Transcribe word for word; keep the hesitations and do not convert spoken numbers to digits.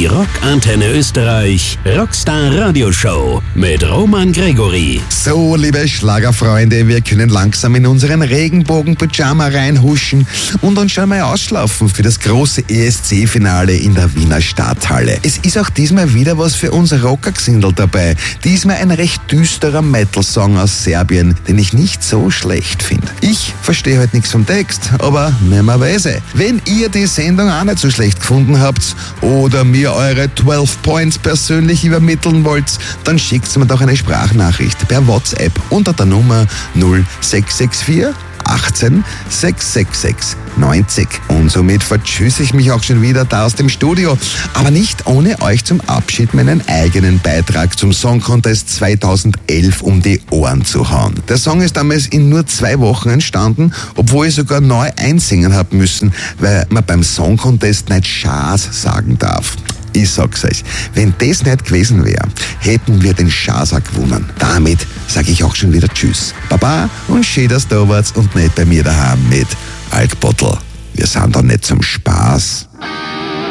Die Rockantenne Österreich Rockstar Radioshow mit Roman Gregory. So, liebe Schlagerfreunde, wir können langsam in unseren Regenbogen-Pyjama reinhuschen und uns schon mal ausschlafen für das große E S C-Finale in der Wiener Stadthalle. Es ist auch diesmal wieder was für uns Rockergesindel dabei. Diesmal ein recht düsterer Metal-Song aus Serbien, den ich nicht so schlecht finde. Ich verstehe halt nichts vom Text, aber nimmerweise. Wenn ihr die Sendung auch nicht so schlecht gefunden habt oder mir eure zwölf Points persönlich übermitteln wollt, dann schickt mir doch eine Sprachnachricht per WhatsApp unter der Nummer null sechs sechs vier achtzehn sechs sechs sechs neunzig. Und somit vertschüsse ich mich auch schon wieder da aus dem Studio. Aber nicht ohne euch zum Abschied meinen eigenen Beitrag zum Song Contest zweitausendelf um die Ohren zu hauen. Der Song ist damals in nur zwei Wochen entstanden, obwohl ich sogar neu einsingen habe müssen, weil man beim Song Contest nicht Schaß sagen darf. Ich sag's euch, wenn das nicht gewesen wäre, hätten wir den Schasa gewonnen. Damit sage ich auch schon wieder Tschüss. Baba und schön, dass du da warst und nicht bei mir daheim mit Alkbottel. Wir sind da nicht zum Spaß.